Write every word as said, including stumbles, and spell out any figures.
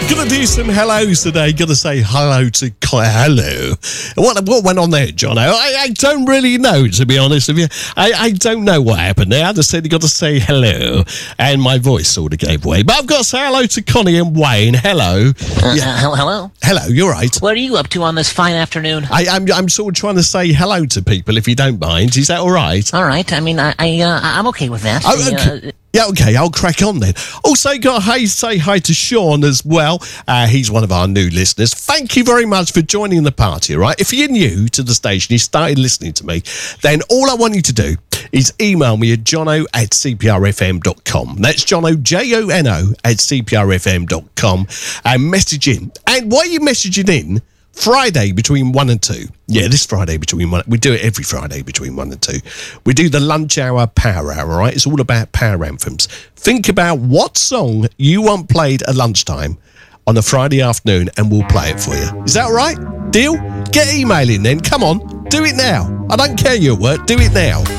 Gonna do some hellos today. Gonna say hello to Claire. Hello. What what went on there, Jono? I, I don't really know, to be honest with you. I, I don't know what happened there. I just said you got to say hello, and my voice sort of gave way. But I've got to say hello to Connie and Wayne. Hello. Uh, yeah. Hello. Hello. You're right. What are you up to on this fine afternoon? I, I'm I'm sort of trying to say hello to people, if you don't mind. Is that all right? All right. I mean, I, I uh, I'm okay with that. Oh, okay. Uh, Yeah, okay, I'll crack on then. Also, got to say hi to Sean as well. Uh, he's one of our new listeners. Thank you very much for joining the party, all right? If you're new to the station, you started listening to me, then all I want you to do is email me at jono at c p r f m dot com. That's Jono, J O N O, at c p r f m dot com, and message in. And while you're messaging in, Friday between one and two. Yeah, this Friday between one. We do it every Friday between one and two. We do the lunch hour power hour, right? It's all about power anthems. Think about what song you want played at lunchtime on a Friday afternoon, and we'll play it for you. Is that all right? Deal? Get emailing then. Come on, do it now. I don't care you're at work. Do it now.